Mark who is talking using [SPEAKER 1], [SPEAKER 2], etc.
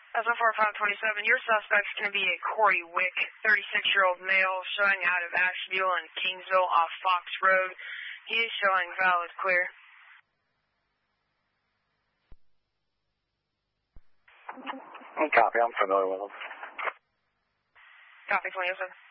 [SPEAKER 1] SO 4527, your suspect's going to be a Corey Wick, 36-year-old male, showing out of Asheville and Kingsville off Fox Road. He is showing valid clear.
[SPEAKER 2] Copy, I'm familiar with him.
[SPEAKER 1] Copy, 27.